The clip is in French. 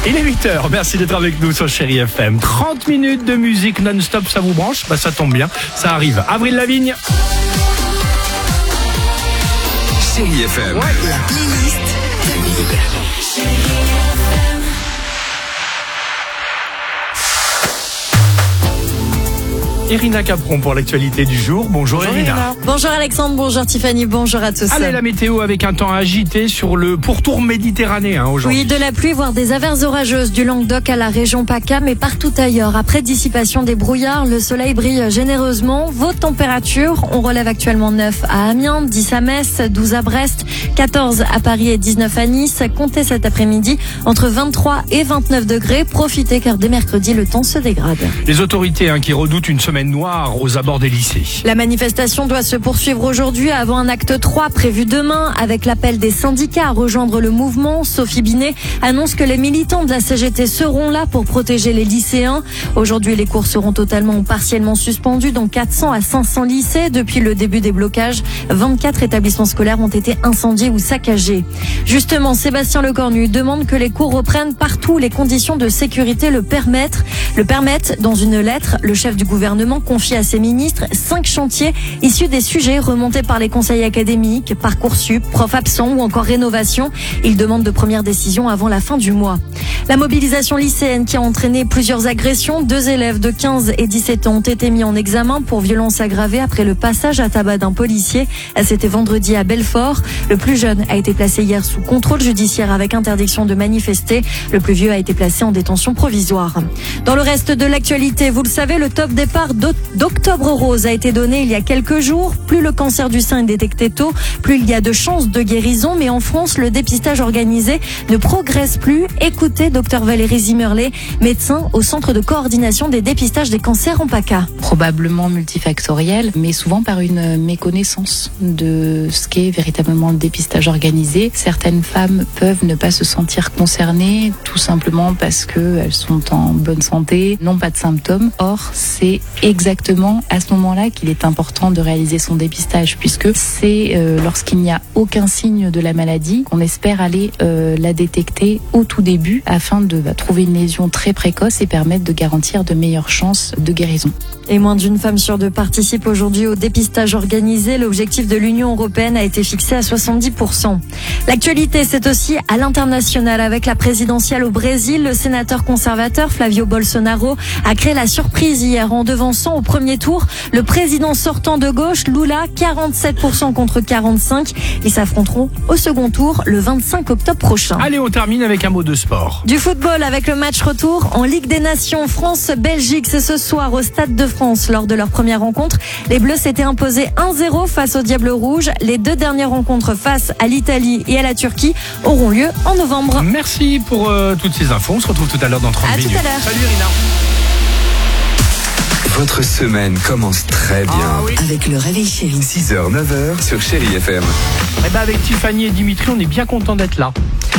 Il est 8h, merci d'être avec nous sur Chérie FM. 30 minutes de musique non-stop, ça vous branche? Bah ça tombe bien, ça arrive. Avril Lavigne. Chérie FM. Ouais. La playlist d'Avril. Irina Capron pour l'actualité du jour. Bonjour Irina. Bonjour Alexandre, bonjour Tiffany, bonjour à tous. Allez, la météo avec un temps agité sur le pourtour méditerranéen aujourd'hui. Oui, de la pluie, voire des averses orageuses du Languedoc à la région PACA, mais partout ailleurs. Après dissipation des brouillards, le soleil brille généreusement. Vos températures, on relève actuellement 9 à Amiens, 10 à Metz, 12 à Brest, 14 à Paris et 19 à Nice. Comptez cet après-midi entre 23 et 29 degrés. Profitez car dès mercredi, le temps se dégrade. Les autorités qui redoutent une semaine noire aux abords des lycées. La manifestation doit se poursuivre aujourd'hui avant un acte 3 prévu demain avec l'appel des syndicats à rejoindre le mouvement. Sophie Binet annonce que les militants de la CGT seront là pour protéger les lycéens. Aujourd'hui, les cours seront totalement ou partiellement suspendus dans 400 à 500 lycées. Depuis le début des blocages, 24 établissements scolaires ont été incendiés ou saccagés. Justement, Sébastien Lecornu demande que les cours reprennent partout où les conditions de sécurité le permettent. Dans une lettre, le chef du gouvernement confie à ses ministres 5 chantiers issus des sujets remontés par les conseils académiques, Parcoursup, profs absents ou encore rénovation. Il demande de premières décisions avant la fin du mois. La mobilisation lycéenne qui a entraîné plusieurs agressions. 2 élèves de 15 et 17 ans ont été mis en examen pour violence aggravée après le passage à tabac d'un policier. C'était vendredi à Belfort. Le plus jeune a été placé hier sous contrôle judiciaire avec interdiction de manifester. Le plus vieux a été placé en détention provisoire. Dans le reste de l'actualité, vous le savez, le top départ d'Octobre Rose a été donné il y a quelques jours. Plus le cancer du sein est détecté tôt, plus il y a de chances de guérison. Mais en France, le dépistage organisé ne progresse plus. Écoutez Dr Valérie Zimmerlet, médecin au Centre de coordination des dépistages des cancers en PACA. Probablement multifactoriel, mais souvent par une méconnaissance de ce qu'est véritablement le dépistage organisé. Certaines femmes peuvent ne pas se sentir concernées, tout simplement parce qu'elles sont en bonne santé, n'ont pas de symptômes. Or, c'est exactement à ce moment-là qu'il est important de réaliser son dépistage, puisque c'est lorsqu'il n'y a aucun signe de la maladie qu'on espère aller la détecter au tout début afin de trouver une lésion très précoce et permettre de garantir de meilleures chances de guérison. Et moins d'une femme sur 2 participe aujourd'hui au dépistage organisé. L'objectif de l'Union européenne a été fixé à 70%. L'actualité, c'est aussi à l'international. Avec la présidentielle au Brésil, le sénateur conservateur Flavio Bolsonaro a créé la surprise hier en devançant au premier tour le président sortant de gauche, Lula, 47% contre 45%. Ils s'affronteront au second tour le 25 octobre prochain. Allez, on termine avec un mot de sport. Du football avec le match retour en Ligue des Nations. France-Belgique, c'est ce soir au Stade de France. Lors de leur première rencontre, les Bleus s'étaient imposés 1-0 face aux Diables Rouges. Les 2 dernières rencontres face à l'Italie et à la Turquie auront lieu en novembre. Merci pour toutes ces infos. On se retrouve tout à l'heure dans 30 minutes. À tout à l'heure. Salut Irina. Votre semaine commence très bien. Ah oui. Avec le réveil chéri. 6h, 9h sur Chérie FM. Eh ben avec Tiffany et Dimitri, on est bien content d'être là.